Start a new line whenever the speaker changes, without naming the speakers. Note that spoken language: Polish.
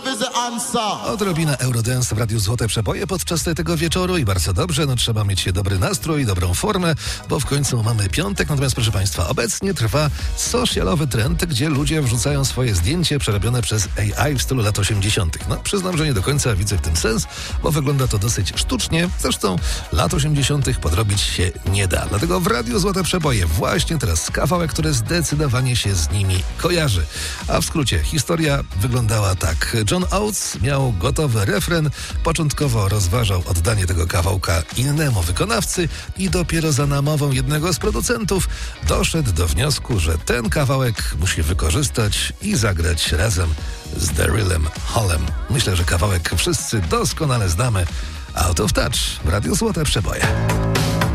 love is the answer.
Odrobina Eurodance w Radiu Złote Przeboje podczas tego wieczoru i bardzo dobrze, trzeba mieć dobry nastrój, dobrą formę, bo w końcu mamy piątek. Natomiast proszę Państwa, obecnie trwa socialowy trend, gdzie ludzie wrzucają swoje zdjęcie przerobione przez AI w stylu lat 80. Przyznam, że nie do końca widzę w tym sens, bo wygląda to dosyć sztucznie. Zresztą lat 80. podrobić się nie da. Dlatego w Radiu Złote Przeboje właśnie teraz kawałek, który zdecydowanie się z nimi kojarzy. A w skrócie, historia wyglądała tak. John Oates miał gotowy refren, początkowo rozważał oddanie tego kawałka innemu wykonawcy i dopiero za namową jednego z producentów doszedł do wniosku, że ten kawałek musi wykorzystać i zagrać razem z Darylem Hallem. Myślę, że kawałek wszyscy doskonale znamy. Out of Touch w Radiu Złote Przeboje.